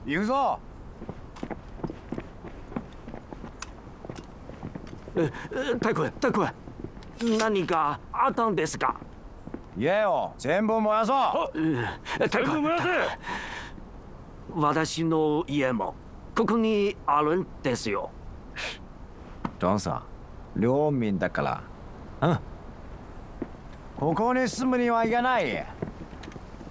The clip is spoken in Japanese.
行くぞ。 太君、何かあったんですか？ 家を全部燃やそう。 太君、 燃やせ。 私の家もここにあるんですよ。 ドンさん、領民だから。ここに住むにはいけない。